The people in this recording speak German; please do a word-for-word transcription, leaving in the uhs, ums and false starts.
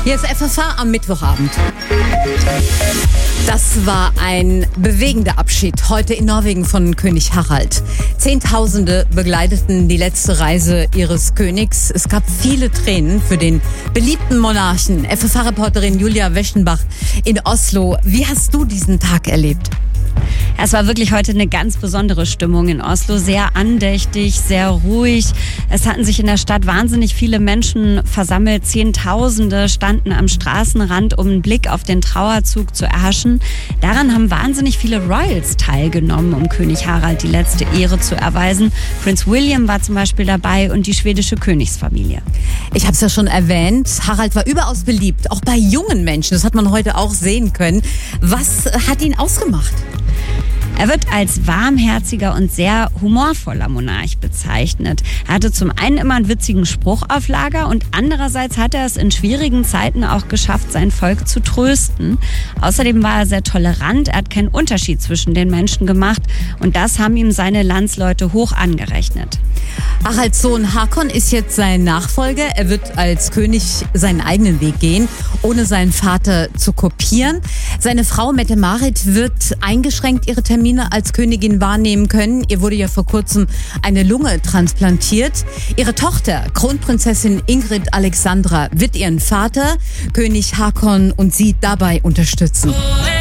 Hier ist F F H am Mittwochabend. Das war ein bewegender Abschied heute in Norwegen von König Harald. Zehntausende begleiteten die letzte Reise ihres Königs. Es gab viele Tränen für den beliebten Monarchen. F F H-Reporterin Julia Weschenbach in Oslo. Wie hast du diesen Tag erlebt? Es war wirklich heute eine ganz besondere Stimmung in Oslo, sehr andächtig, sehr ruhig. Es hatten sich in der Stadt wahnsinnig viele Menschen versammelt. Zehntausende standen am Straßenrand, um einen Blick auf den Trauerzug zu erhaschen. Daran haben wahnsinnig viele Royals teilgenommen, um König Harald die letzte Ehre zu erweisen. Prinz William war zum Beispiel dabei und die schwedische Königsfamilie. Ich habe es ja schon erwähnt, Harald war überaus beliebt, auch bei jungen Menschen. Das hat man heute auch sehen können. Was hat ihn ausgemacht? Er wird als warmherziger und sehr humorvoller Monarch bezeichnet. Er hatte zum einen immer einen witzigen Spruch auf Lager und andererseits hat er es in schwierigen Zeiten auch geschafft, sein Volk zu trösten. Außerdem war er sehr tolerant, er hat keinen Unterschied zwischen den Menschen gemacht und das haben ihm seine Landsleute hoch angerechnet. Haralds Sohn Hakon ist jetzt sein Nachfolger. Er wird als König seinen eigenen Weg gehen, ohne seinen Vater zu kopieren. Seine Frau Mette-Marit wird eingeschränkt ihre Termine als Königin wahrnehmen können. Ihr wurde ja vor kurzem eine Lunge transplantiert. Ihre Tochter, Kronprinzessin Ingrid Alexandra, wird ihren Vater, König Hakon, und sie dabei unterstützen.